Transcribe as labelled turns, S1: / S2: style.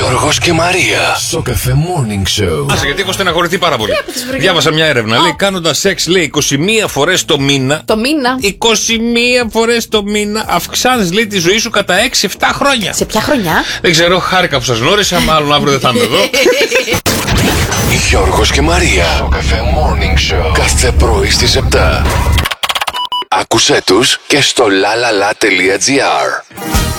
S1: Γιώργος και Μαρία. Στο Cafe Morning Show.
S2: Γιατί έχω στεναχωρηθεί πάρα πολύ. Διάβασα μια έρευνα. Λέει κάνοντας σεξ, λέει 21 φορές το μήνα.
S3: Το μήνα.
S2: 21 φορές το μήνα αυξάνεις, λέει, τη ζωή σου κατά 6-7 χρόνια.
S3: Σε ποια χρονιά?
S2: Δεν ξέρω, χάρηκα που σας γνώρισα. Μάλλον αύριο δεν θα είμαι εδώ.
S1: Γιώργος και Μαρία. Στο Cafe Morning Show. Κάθε πρωί στις 7. Άκουσέ τους και στο lalala.gr.